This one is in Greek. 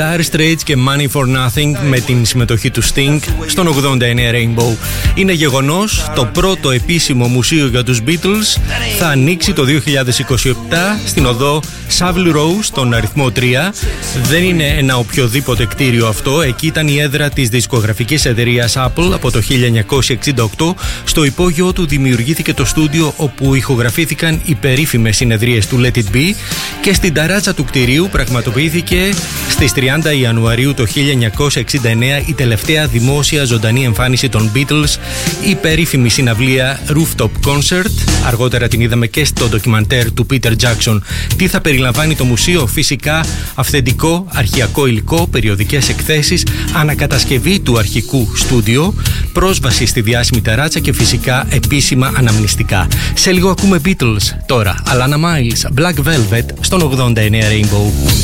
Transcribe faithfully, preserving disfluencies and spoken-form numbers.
Dire Straits και Money for Nothing με την συμμετοχή του Sting στον ογδόντα εννέα Rainbow. Είναι γεγονός, το πρώτο επίσημο μουσείο για τους Beatles θα ανοίξει το δύο χιλιάδες είκοσι επτά στην οδό Savile Row στον αριθμό τρία. Δεν είναι ένα οποιοδήποτε κτίριο αυτό, εκεί ήταν η έδρα της δισκογραφικής εταιρείας Apple από το χίλια εννιακόσια εξήντα οκτώ. Στο υπόγειό του δημιουργήθηκε το στούντιο όπου ηχογραφήθηκαν οι περίφημες συνεδρίες του Let It Be και στην ταράτσα του κτηρίου πραγματοποιήθηκε στις τριάντα Ιανουαρίου το χίλια εννιακόσια εξήντα εννέα η τελευταία δημόσια ζωντανή εμφάνιση των Beatles, η περίφημη συναυλία Rooftop Concert. Αργότερα την είδαμε και στο ντοκιμαντέρ του Peter Jackson. Τι θα περιλαμβάνει το μουσείο? Φυσικά αυθεντικό αρχαιακό υλικό, περιοδικές εκθέσεις, ανακατασκευή του αρχικού στούντιο, πρόσβαση στη διάσημη ταράτσα και φυσικά επίσημα αναμνηστικά. Σε λίγο ακούμε Beatles. Τώρα Alana Miles, Black Velvet στον ογδόντα εννέα Rainbow.